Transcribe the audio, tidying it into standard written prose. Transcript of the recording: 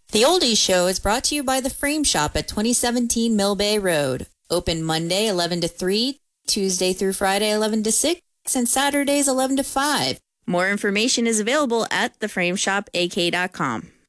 The Oldies Show is brought to you by The Frame Shop at 2017 Mill Bay Road. Open Monday 11 to 3, Tuesday through Friday 11 to 6, and Saturdays 11 to 5. More information is available at theframeshopak.com.